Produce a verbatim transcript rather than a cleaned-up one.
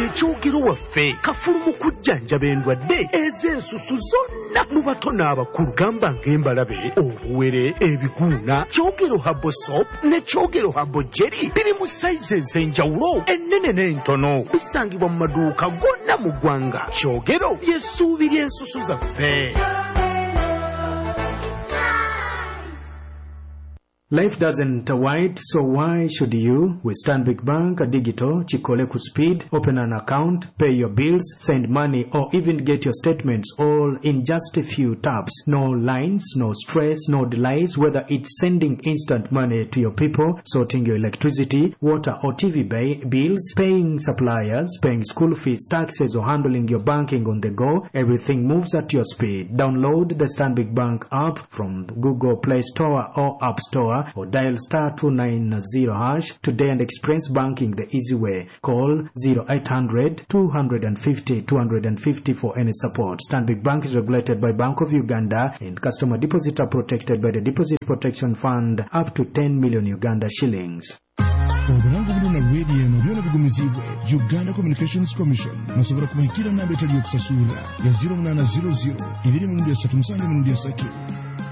ekyogero waffe kafulu mu kujjanjaba endwadde ez'ensusu zonna mu bato n'abakulu. Gamba ng'embalabe, obuwere, ebiguuna. Kyogero Habo Soap ne Kyogero Habo Jelly biri mu sayizi ez'enjawulo, ennene n'entono. Bisangibwa mu maduuka gonna mu ggwanga. Kyogero y'essuubi ly'ensusu zaffe. Life doesn't wait, so why should you? With Stanbic Bank Digital, Chikole ku speed, open an account, pay your bills, send money, or even get your statements all in just a few taps. No lines, no stress, no delays, whether it's sending instant money to your people, sorting your electricity, water or T V bay, bills, paying suppliers, paying school fees, taxes, or handling your banking on the go. Everything moves at your speed. Download the Stanbic Bank app from Google Play Store or App Store, or dial star two nine zero hash today and experience banking the easy way. Call zero eight hundred, two fifty, two fifty for any support. Stanbic Bank is regulated by Bank of Uganda, and customer deposits are protected by the Deposit Protection Fund up to ten million Uganda shillings. Obulango bulina radio eno byona bigumizibwe Uganda Communications Commission nasobola kumanyikira namba etali yokusasula ya zero nine zero zero two three three three